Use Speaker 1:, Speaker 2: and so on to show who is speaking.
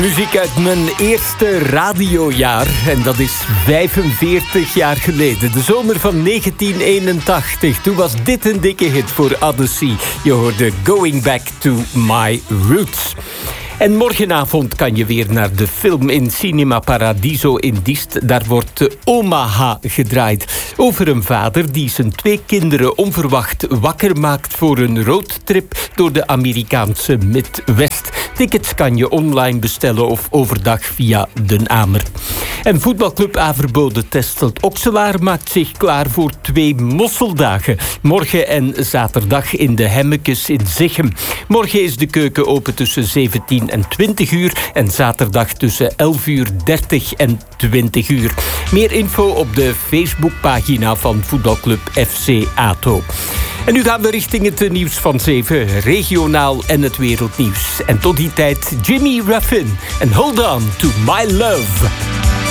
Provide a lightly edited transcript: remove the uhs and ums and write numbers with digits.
Speaker 1: Muziek uit mijn eerste radiojaar. En dat is 45 jaar geleden. De zomer van 1981. Toen was dit een dikke hit voor Odyssey. Je hoorde Going Back to My Roots. En morgenavond kan je weer naar de film in Cinema Paradiso in Diest. Daar wordt Omaha gedraaid. Over een vader die zijn 2 kinderen onverwacht wakker maakt voor een roadtrip door de Amerikaanse Midwest. Tickets kan je online bestellen of overdag via Den Amer. En voetbalclub Averboden Testelt Okselaar maakt zich klaar voor 2 mosseldagen. Morgen en zaterdag in de Hemmekes in Zichem. Morgen is de keuken open tussen 17 en 20 uur en zaterdag tussen 11:30 en 20 uur. Meer info op de Facebookpagina van voetbalclub FC ATO. En nu gaan we richting het nieuws van 7, regionaal en het wereldnieuws. En tot die tijd Jimmy Ruffin en Hold On to My Love.